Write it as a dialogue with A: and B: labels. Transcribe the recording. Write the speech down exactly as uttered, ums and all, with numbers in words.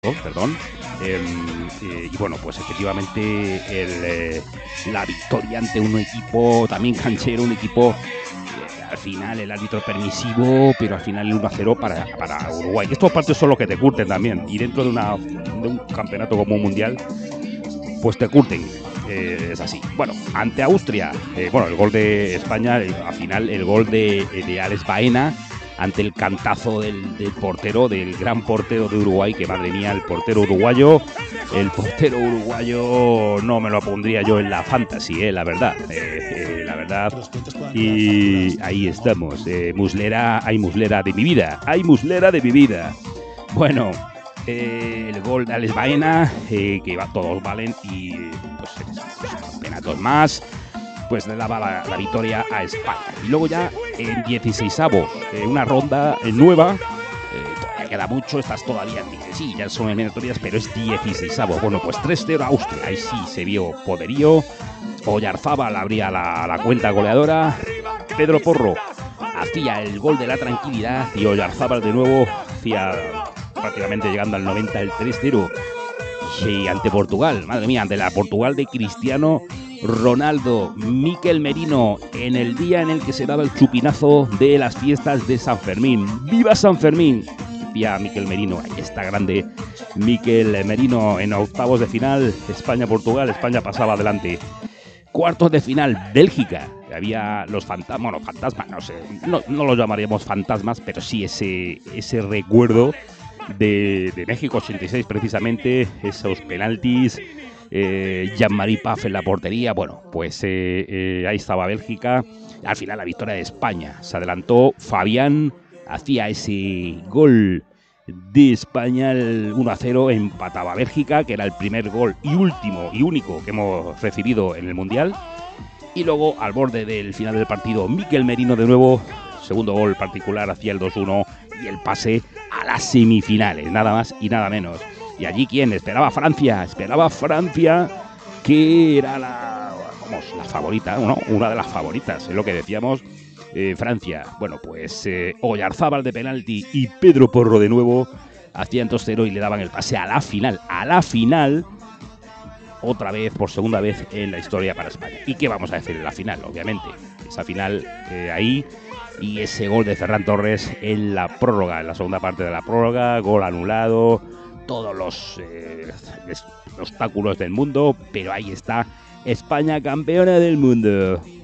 A: Oh, perdón. Em, eh, y bueno, pues efectivamente el, eh, la victoria ante un equipo también canchero, un equipo eh, al final el árbitro permisivo, pero al final el uno a cero para, para Uruguay. Estos partidos son los que te curten también. Y dentro de, una, de un campeonato como un mundial, pues te curten. Eh, es así. Bueno, ante Austria, eh, bueno, el gol de España, eh, al final el gol de, de Alex Baena ante el cantazo del, del portero, del gran portero de Uruguay, que madre mía, el portero uruguayo, el portero uruguayo no me lo pondría yo en la fantasy, eh, la verdad, eh, eh, la verdad. Y ahí estamos, eh, muslera, hay muslera de mi vida, hay muslera de mi vida. Bueno, eh, el gol de Alex Baena, eh, que va, todos valen, y pues, pues campeonatos más, pues le daba la, la victoria a España. Y luego ya en dieciseisavos, eh, una ronda eh, nueva, eh, todavía queda mucho, estas todavía, sí, ya son eliminatorias, pero es dieciseisavos. Bueno, pues tres cero a Austria, ahí sí se vio poderío. Oyarzábal abría la, la cuenta goleadora, Pedro Porro hacía el gol de la tranquilidad y Oyarzábal de nuevo hacía prácticamente llegando al noventa el tres cero. Y ante Portugal, madre mía, ante la Portugal de Cristiano Ronaldo, Mikel Merino, en el día en el que se daba el chupinazo de las fiestas de San Fermín. ¡Viva San Fermín! Decía Mikel Merino, ahí está grande Mikel Merino en octavos de final, España-Portugal, España pasaba adelante. Cuartos de final, Bélgica. Había los fantasmas, bueno, fantasmas, no sé, no, no los llamaríamos fantasmas, pero sí ese, ese recuerdo de, de México ochenta y seis precisamente, esos penaltis, eh, Jean-Marie Paf en la portería, bueno, pues eh, eh, ahí estaba Bélgica, al final la victoria de España, se adelantó Fabián, hacía ese gol de España, el uno a cero, empataba Bélgica, que era el primer gol y último y único que hemos recibido en el Mundial, y luego al borde del final del partido, Mikel Merino de nuevo, segundo gol particular, hacía el dos uno y el pase a las semifinales, nada más y nada menos. Y allí, ¿quién? Esperaba Francia, esperaba Francia, que era la, vamos, la favorita, ¿no? Una de las favoritas, es lo que decíamos, eh, Francia. Bueno, pues eh, Oyarzábal de penalti y Pedro Porro de nuevo hacían dos cero y le daban el pase a la final, a la final, otra vez, por segunda vez en la historia para España. ¿Y qué vamos a decir en la final? Obviamente, esa final eh, ahí, y ese gol de Ferran Torres en la prórroga, en la segunda parte de la prórroga, gol anulado, todos los eh, obstáculos del mundo, pero ahí está, España campeona del mundo.